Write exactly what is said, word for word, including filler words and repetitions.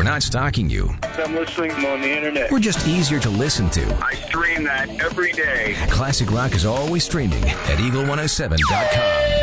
not stalking you. I'm listening on the internet. We're just easier to listen to. I stream that every day. Classic rock is always streaming at eagle one oh seven dot com.